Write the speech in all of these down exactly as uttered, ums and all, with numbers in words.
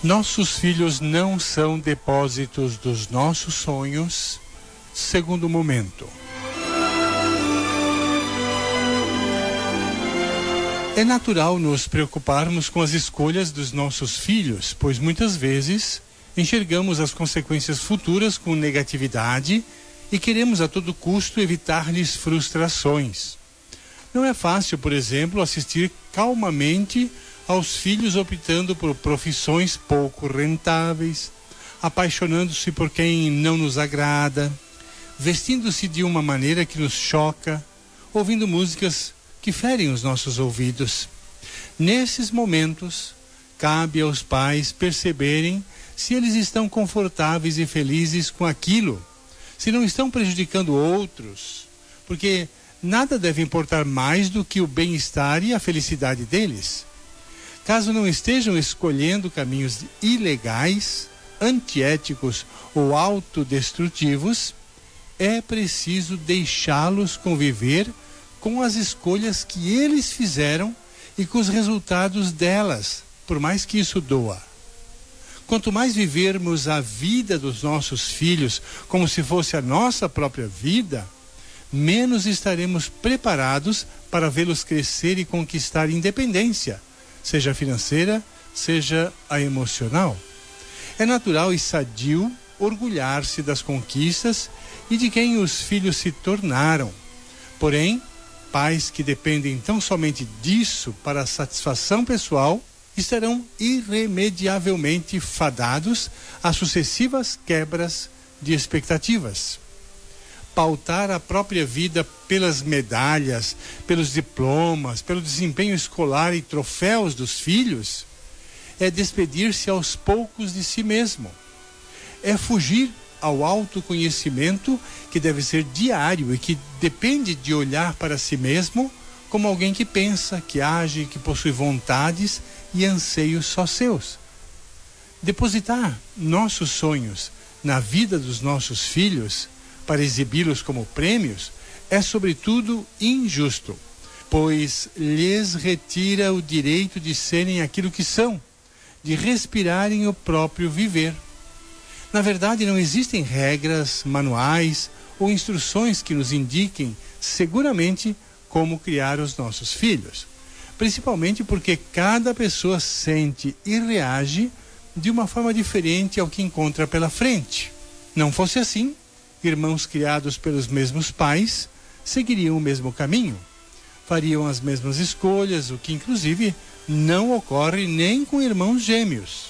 Nossos filhos não são depósitos dos nossos sonhos. Segundo momento. É natural nos preocuparmos com as escolhas dos nossos filhos, pois muitas vezes enxergamos as consequências futuras com negatividade e queremos a todo custo evitar-lhes frustrações. Não é fácil, por exemplo, assistir calmamente aos filhos optando por profissões pouco rentáveis, apaixonando-se por quem não nos agrada, vestindo-se de uma maneira que nos choca, ouvindo músicas que ferem os nossos ouvidos. Nesses momentos, cabe aos pais perceberem se eles estão confortáveis e felizes com aquilo, se não estão prejudicando outros, porque nada deve importar mais do que o bem-estar e a felicidade deles. Caso não estejam escolhendo caminhos ilegais, antiéticos ou autodestrutivos, é preciso deixá-los conviver com as escolhas que eles fizeram e com os resultados delas, por mais que isso doa. Quanto mais vivermos a vida dos nossos filhos como se fosse a nossa própria vida, menos estaremos preparados para vê-los crescer e conquistar independência, seja financeira, seja a emocional. É natural e sadio orgulhar-se das conquistas e de quem os filhos se tornaram. Porém, pais que dependem tão somente disso para a satisfação pessoal estarão irremediavelmente fadados a sucessivas quebras de expectativas. Pautar a própria vida pelas medalhas, pelos diplomas, pelo desempenho escolar e troféus dos filhos é despedir-se aos poucos de si mesmo. É fugir ao autoconhecimento que deve ser diário e que depende de olhar para si mesmo como alguém que pensa, que age, que possui vontades e anseios só seus. Depositar nossos sonhos na vida dos nossos filhos para exibi-los como prêmios é sobretudo injusto, pois lhes retira o direito de serem aquilo que são, de respirarem o próprio viver. Na verdade, não existem regras, manuais ou instruções que nos indiquem seguramente como criar os nossos filhos, principalmente porque cada pessoa sente e reage de uma forma diferente ao que encontra pela frente. Não fosse assim, irmãos criados pelos mesmos pais seguiriam o mesmo caminho, fariam as mesmas escolhas, o que inclusive não ocorre nem com irmãos gêmeos.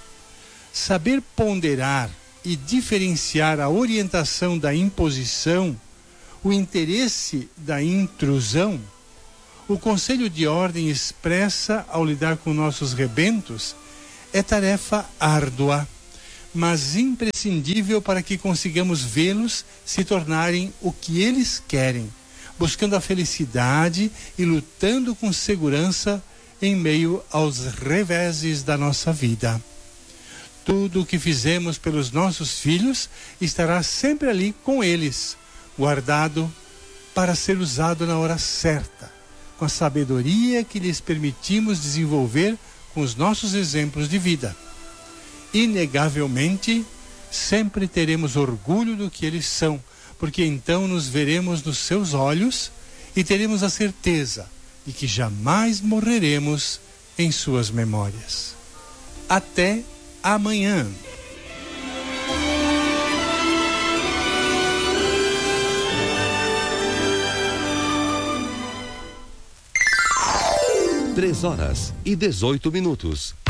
Saber ponderar e diferenciar a orientação da imposição, o interesse da intrusão, o conselho de ordem expressa ao lidar com nossos rebentos, é tarefa árdua, mas imprescindível para que consigamos vê-los se tornarem o que eles querem, buscando a felicidade e lutando com segurança em meio aos reveses da nossa vida. Tudo o que fizemos pelos nossos filhos estará sempre ali com eles, guardado para ser usado na hora certa, com a sabedoria que lhes permitimos desenvolver com os nossos exemplos de vida. Inegavelmente, sempre teremos orgulho do que eles são, porque então nos veremos nos seus olhos e teremos a certeza de que jamais morreremos em suas memórias. Até amanhã. Três horas e dezoito minutos.